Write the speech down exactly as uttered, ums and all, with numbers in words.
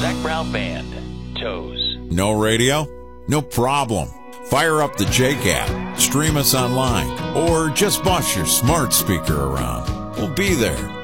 Zach Brown Band, Toes. No radio? No problem. Fire up the Jake app, stream us online, or just boss your smart speaker around. We'll be there.